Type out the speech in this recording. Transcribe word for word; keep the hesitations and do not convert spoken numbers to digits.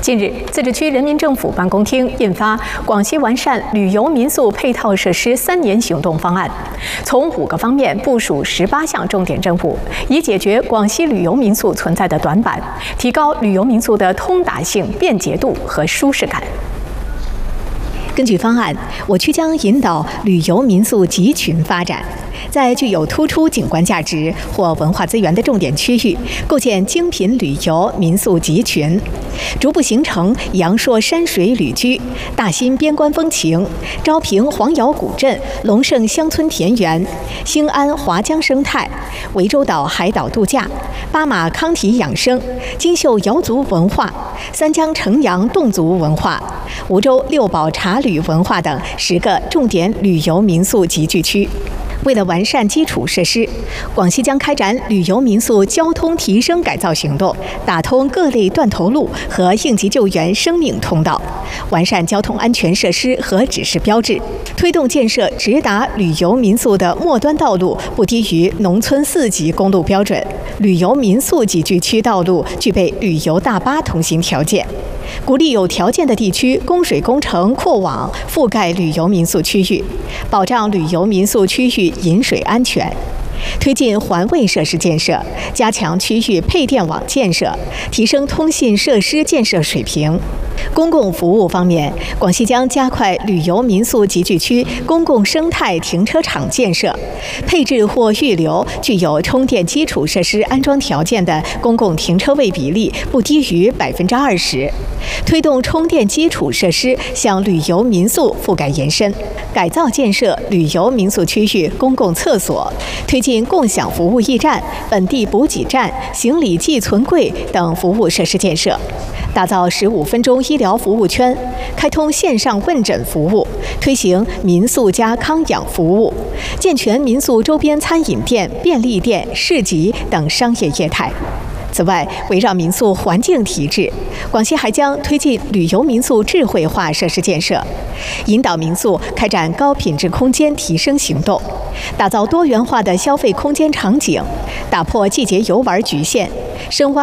近日，自治区人民政府办公厅印发《广西完善旅游民宿配套设施三年行动方案》，从五个方面部署十八项重点任务，以解决广西旅游民宿存在的短板，提高旅游民宿的通达性、便捷度和舒适感。 根据方案，我区将引导旅游民宿集群发展，在具有突出景观价值或文化资源的重点区域，构建精品旅游民宿集群，逐步形成阳朔山水旅居、大兴边关风情、昭平黄窑古镇、龙胜乡村田园、兴安华江生态、涠洲岛海岛度假、巴马康体养生、金秀瑶族文化、三江城阳侗族文化、梧州六堡茶旅文化等十个重点旅游民宿集聚区。为了完善基础设施，广西将开展旅游民宿交通提升改造行动，打通各类断头路和应急救援生命通道，完善交通安全设施和指示标志，推动建设直达旅游民宿的末端道路不低于农村四级公路标准，旅游民宿集聚区道路具备旅游大巴通行条件。 鼓励有条件的地区供水工程扩网覆盖旅游民宿区域，保障旅游民宿区域饮水安全。 推进环卫设施建设，加强区域配电网建设，提升通信设施建设水平。公共服务方面，广西将加快旅游民宿集聚区公共生态停车场建设，配置或预留具有充电基础设施安装条件的公共停车位比例不低于百分之二十，推动充电基础设施向旅游民宿覆盖延伸，改造建设旅游民宿区域公共厕所，推进 共享服务驿站、本地补给站、行李寄存柜等服务设施建设，打造十五分钟医疗服务圈，开通线上问诊服务，推行民宿加康养服务，健全民宿周边餐饮店、便利店、市集等商业业态。 此外，围绕民宿环境提质，广西还将推进旅游民宿智慧化设施建设，引导民宿开展高品质空间提升行动，打造多元化的消费空间场景，打破季节游玩局限，深挖